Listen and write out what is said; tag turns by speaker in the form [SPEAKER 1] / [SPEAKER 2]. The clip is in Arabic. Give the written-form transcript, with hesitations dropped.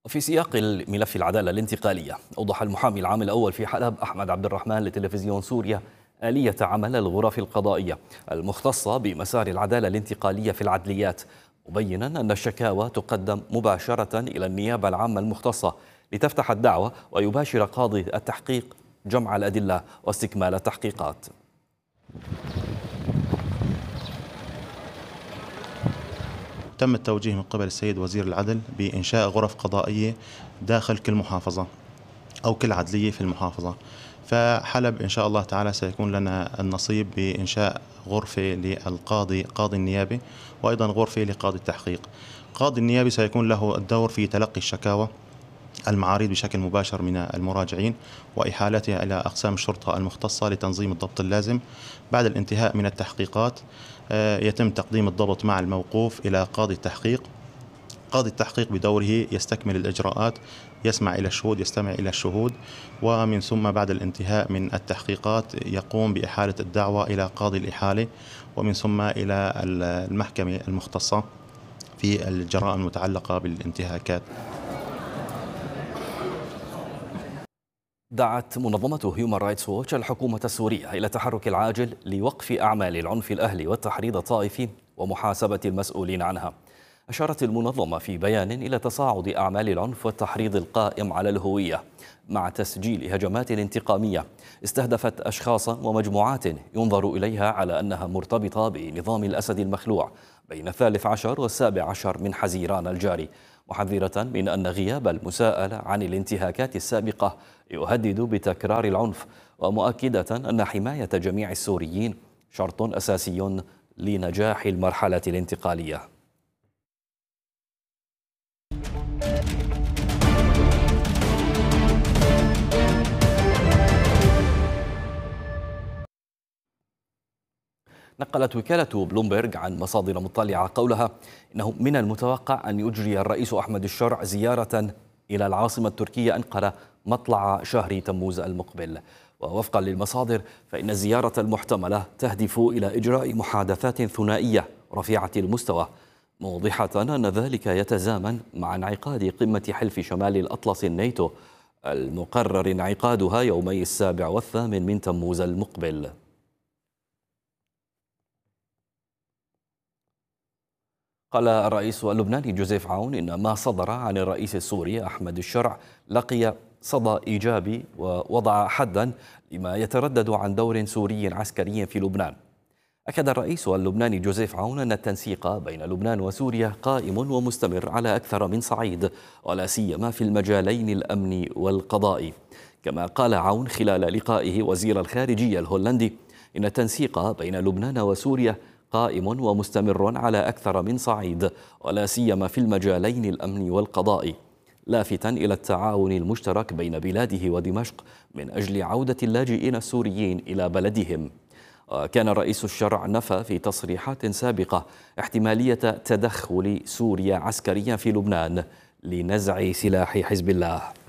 [SPEAKER 1] وفي سياق الملف العدالة الانتقالية، أوضح المحامي العام الأول في حلب أحمد عبد الرحمن لتلفزيون سوريا آلية عمل الغرف القضائية المختصة بمسار العدالة الانتقالية في العدليات، مبينا أن الشكاوى تقدم مباشرة إلى النيابة العامة المختصة لتفتح الدعوة ويباشر قاضي التحقيق جمع الأدلة واستكمال التحقيقات.
[SPEAKER 2] تم التوجيه من قبل السيد وزير العدل بإنشاء غرف قضائية داخل كل محافظة أو كل عدلية في المحافظة. فحلب إن شاء الله تعالى سيكون لنا النصيب بإنشاء غرفة قاضي النيابة، وأيضا غرفة لقاضي التحقيق. قاضي النيابة سيكون له الدور في تلقي الشكاوى المعاريض بشكل مباشر من المراجعين وإحالتها إلى أقسام الشرطة المختصة لتنظيم الضبط اللازم. بعد الانتهاء من التحقيقات يتم تقديم الضبط مع الموقوف إلى قاضي التحقيق. قاضي التحقيق بدوره يستكمل الإجراءات، يسمع إلى الشهود، يستمع إلى الشهود، ومن ثم بعد الانتهاء من التحقيقات يقوم بإحالة الدعوة إلى قاضي الإحالة، ومن ثم إلى المحكمة المختصة في الجرائم المتعلقة بالانتهاكات.
[SPEAKER 1] دعت منظمة هيومان رايتس ووتش الحكومة السورية إلى التحرك العاجل لوقف أعمال العنف الأهلي والتحريض الطائفي ومحاسبة المسؤولين عنها. أشارت المنظمة في بيان إلى تصاعد أعمال العنف والتحريض القائم على الهوية مع تسجيل هجمات انتقامية استهدفت أشخاصا ومجموعات ينظر إليها على أنها مرتبطة بنظام الأسد المخلوع بين 13 و17 من حزيران الجاري، محذرة من أن غياب المساءلة عن الانتهاكات السابقة يهدد بتكرار العنف، ومؤكدة أن حماية جميع السوريين شرط أساسي لنجاح المرحلة الانتقالية. نقلت وكالة بلومبرغ عن مصادر مطلعة قولها إنه من المتوقع أن يجري الرئيس أحمد الشرع زيارة إلى العاصمة التركية أنقرة مطلع شهر تموز المقبل. ووفقا للمصادر فإن الزيارة المحتملة تهدف إلى إجراء محادثات ثنائية رفيعة المستوى، موضحة أن ذلك يتزامن مع انعقاد قمة حلف شمال الأطلس الناتو المقرر انعقادها يومي 7 و8 من تموز المقبل. قال الرئيس اللبناني جوزيف عون إن ما صدر عن الرئيس السوري أحمد الشرع لقي صدى إيجابي ووضع حدا لما يتردد عن دور سوري عسكري في لبنان. أكد الرئيس اللبناني جوزيف عون أن التنسيق بين لبنان وسوريا قائم ومستمر على أكثر من صعيد، ولا سيما في المجالين الأمني والقضائي. كما قال عون خلال لقائه وزير الخارجية الهولندي إن التنسيق بين لبنان وسوريا قائم ومستمر على أكثر من صعيد، ولا سيما في المجالين الأمني والقضائي، لافتا إلى التعاون المشترك بين بلاده ودمشق من أجل عودة اللاجئين السوريين إلى بلدهم. كان رئيس الشرع نفى في تصريحات سابقة احتمالية تدخل سوريا عسكريا في لبنان لنزع سلاح حزب الله.